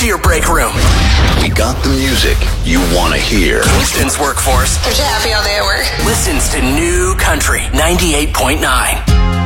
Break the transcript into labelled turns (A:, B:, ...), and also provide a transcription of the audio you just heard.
A: to your break room.
B: We got the music you want to hear.
A: Kingston's workforce.
C: Aren't you happy all day at work?
A: Listens to New Country 98.9.